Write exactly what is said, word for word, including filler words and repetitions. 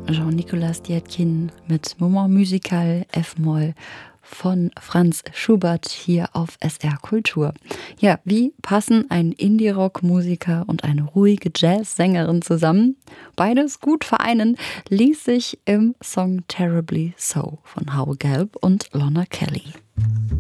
Jean-Nicolas Dietkin mit Moment Musical F-Moll von Franz Schubert hier auf S R Kultur. Ja, wie passen ein Indie-Rock-Musiker und eine ruhige Jazz-Sängerin zusammen? Beides gut vereinen ließ sich im Song Terribly So von Howe Gelb und Lorna Kelly.